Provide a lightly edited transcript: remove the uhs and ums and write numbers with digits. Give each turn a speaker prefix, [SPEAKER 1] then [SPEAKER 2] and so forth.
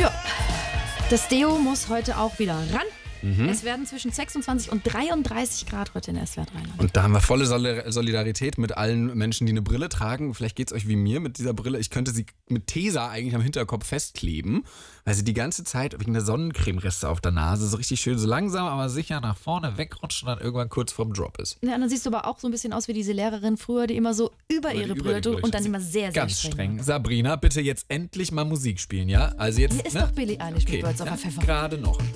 [SPEAKER 1] Ja, das Deo muss heute auch wieder ran. Es werden zwischen 26 und 33 Grad heute in der SWR 3 landen.
[SPEAKER 2] Und da haben wir volle Solidarität mit allen Menschen, die eine Brille tragen. Vielleicht geht es euch wie mir mit dieser Brille. Ich könnte sie mit Tesa eigentlich am Hinterkopf festkleben, weil sie die ganze Zeit wegen der Sonnencremereste auf der Nase so richtig schön so langsam, aber sicher nach vorne wegrutscht und dann irgendwann kurz vorm Drop ist.
[SPEAKER 1] Ja, und dann siehst du aber auch so ein bisschen aus wie diese Lehrerin früher, die immer so über ihre Brille tut und dann immer sehr, sehr
[SPEAKER 2] ganz streng.
[SPEAKER 1] war.
[SPEAKER 2] Sabrina, bitte jetzt endlich mal Musik spielen, ja? Also jetzt,
[SPEAKER 1] Hier ist doch Billie Eilish mit
[SPEAKER 2] okay,
[SPEAKER 1] Birds of a Feather.
[SPEAKER 2] gerade noch.